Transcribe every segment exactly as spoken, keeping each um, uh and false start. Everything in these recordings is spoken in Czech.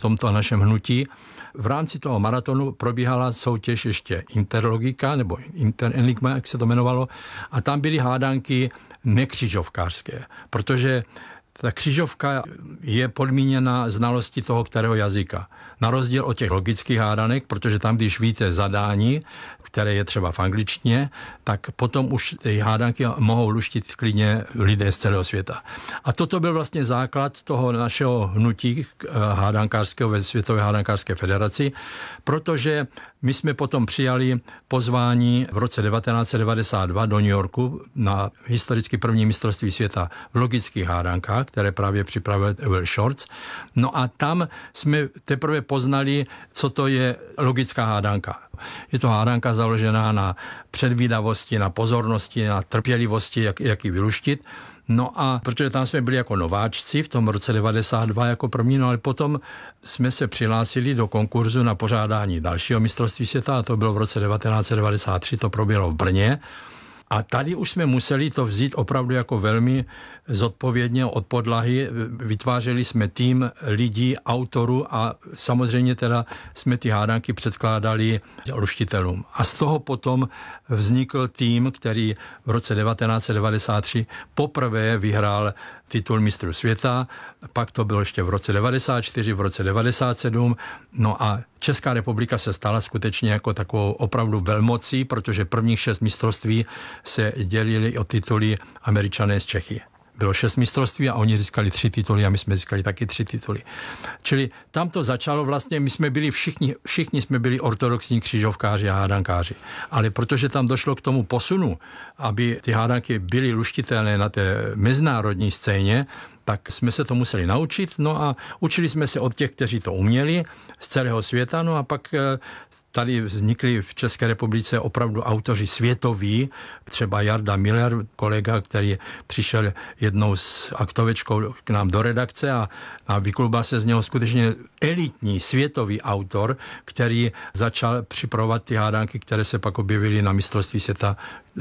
tomto našem hnutí. V rámci toho maratonu probíhala soutěž ještě Interlogika, nebo Interenigma, jak se to jmenovalo, a tam byly hádanky nekřižovkářské, protože ta křižovka je podmíněna znalostí toho kterého jazyka. Na rozdíl od těch logických hádanek, protože tam, když víte zadání, které je třeba v angličtině, tak potom už ty hádanky mohou luštit klidně lidé z celého světa. A toto byl vlastně základ toho našeho hnutí hádankářského ve Světové hádankářské federaci, protože my jsme potom přijali pozvání v roce devatenáct set devadesát dva do New Yorku na historicky první mistrovství světa v logických hádankách, které právě připravil Will Shorts. No a tam jsme teprve poznali, co to je logická hádanka. Je to hádanka založená na předvídavosti, na pozornosti, na trpělivosti, jak, jak ji vyluštit. No a protože tam jsme byli jako nováčci v tom roce devadesát dva jako první, no ale potom jsme se přihlásili do konkurzu na pořádání dalšího mistrovství světa a to bylo v roce devatenáct set devadesát tři, to proběhlo v Brně. A tady už jsme museli to vzít opravdu jako velmi zodpovědně od podlahy. Vytvářeli jsme tým lidí, autorů a samozřejmě teda jsme ty hádanky předkládali luštitelům. A z toho potom vznikl tým, který v roce devatenáct set devadesát tři poprvé vyhrál titul mistrů světa, pak to bylo ještě v roce devadesát čtyři, v roce devadesát sedm, no a Česká republika se stala skutečně jako takovou opravdu velmocí, protože prvních šest mistrovství se dělili o tituly Američané z Čechy. Bylo šest mistrovství a oni získali tři tituly a my jsme získali taky tři tituly. Čili tam to začalo vlastně, my jsme byli všichni, všichni jsme byli ortodoxní křižovkáři a hádankáři. Ale protože tam došlo k tomu posunu, aby ty hádanky byly luštitelné na té mezinárodní scéně, tak jsme se to museli naučit, no a učili jsme se od těch, kteří to uměli z celého světa, no a pak tady vznikli v České republice opravdu autoři světoví, třeba Jarda Miller, kolega, který přišel jednou s aktovečkou k nám do redakce a, a vyklubal se z něho skutečně elitní světový autor, který začal připravovat ty hádanky, které se pak objevily na mistrovství světa,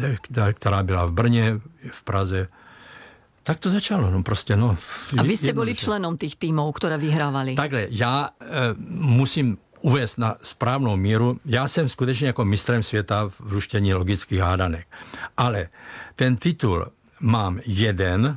která byla v Brně, v Praze. Tak to začalo, no prostě, no. A vy ste boli členom tých tímov, ktoré vyhrávali? Takhle, já e, musím uvést na správnou míru, já jsem skutečně jako mistrem světa v luštění logických hádanek. Ale ten titul mám jeden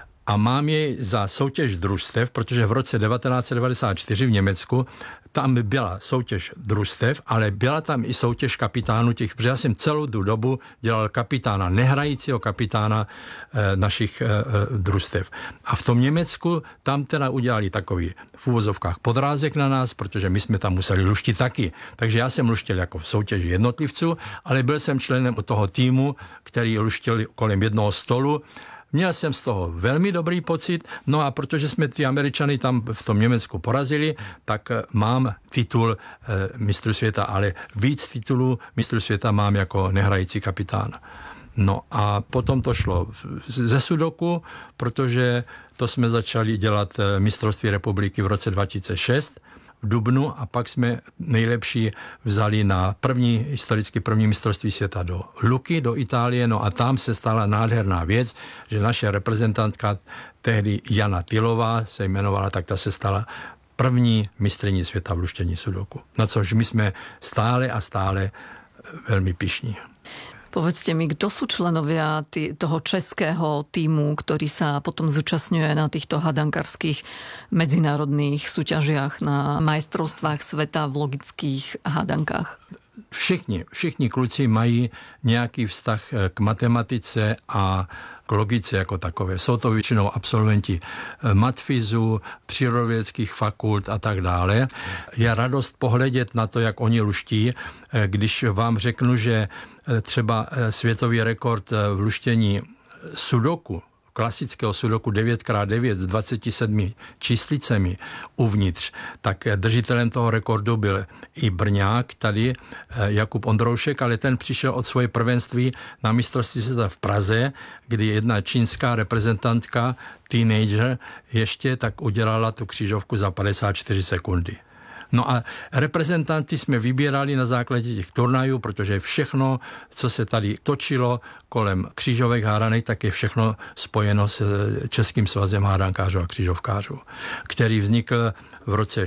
a mám jej za soutěž družstev, protože v roce devatenáct set devadesát čtyři v Německu tam byla soutěž družstev, ale byla tam i soutěž kapitánů těch, protože já jsem celou tu dobu dělal kapitána, nehrajícího kapitána e, našich e, družstev. A v tom Německu tam teda udělali takový v úvozovkách podrázek na nás, protože my jsme tam museli luštit taky. Takže já jsem luštil jako v soutěži jednotlivců, ale byl jsem členem toho týmu, který luštil kolem jednoho stolu. Měl jsem z toho velmi dobrý pocit, no a protože jsme ty Američany tam v tom Německu porazili, tak mám titul e, mistru světa, ale víc titulů mistru světa mám jako nehrající kapitán. No a potom to šlo ze sudoku, protože to jsme začali dělat mistrovství republiky v roce dva tisíce šest v dubnu a pak jsme nejlepší vzali na první, historicky první mistrovství světa do Luky, do Itálie, no a tam se stala nádherná věc, že naše reprezentantka tehdy Jana Tylová se jmenovala, tak ta se stala první mistryní světa v luštění sudoku. Na což my jsme stále a stále velmi pyšní. Povedzte mi, kto sú členovia tý, toho českého tímu, ktorý sa potom zúčastňuje na týchto hadankarských medzinárodných súťažiach na majstrovstvách sveta v logických hadankách? Všichni, všichni kluci mají nějaký vztah k matematice a k logice jako takové. Jsou to většinou absolventi matfizu, přírodovědeckých fakult a tak dále. Je radost pohledět na to, jak oni luští, když vám řeknu, že třeba světový rekord v luštění sudoku, klasického sudoku devět krát devět s dvaceti sedmi číslicemi uvnitř, tak držitelem toho rekordu byl i Brňák, tady Jakub Ondroušek, ale ten přišel od svoje prvenství na mistrovství světa v Praze, kdy jedna čínská reprezentantka, teenager, ještě tak udělala tu křížovku za padesát čtyři sekundy. No a reprezentanty jsme vybírali na základě těch turnajů, protože všechno, co se tady točilo kolem křížovek hádanek, tak je všechno spojeno s Českým svazem hádankářů a křížovkářů, který vznikl v roce